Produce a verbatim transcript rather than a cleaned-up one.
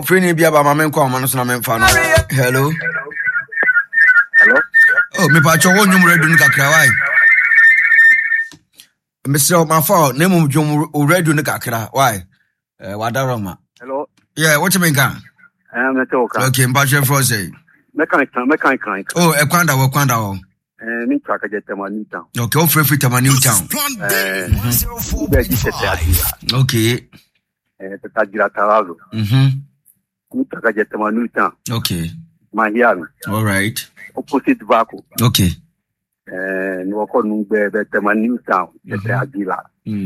free ni bia ba ma men kwa ma so na men fa no. Hello. Hello. Oh, me pa cho wo nyum redu ni kakra why? Mister Mafo, name of Jum redu ni kakra why? Eh wadaroma. Hello. Yeah, what you mean kan? I'm a talker. Okay, mba che for say. Mechanic, mechanic. Oh, e kwanda wo kwanda wo. Eh, me track get them New Town. Okay, o free free to New Town. Eh, okay. Eh, Tajira Tarazo. Mhm. Me track get them New Town. Okay. Mahian. All right. Opposite Vaco. Okay. Eh, no ko nu be be them New Town. Tajira.